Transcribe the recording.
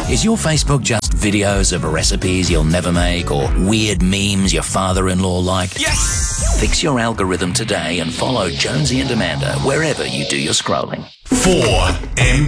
Is your Facebook just videos of recipes you'll never make or weird memes your father-in-law liked? Yes! Fix your algorithm today and follow Jonesy and Amanda wherever you do your scrolling. 4MB.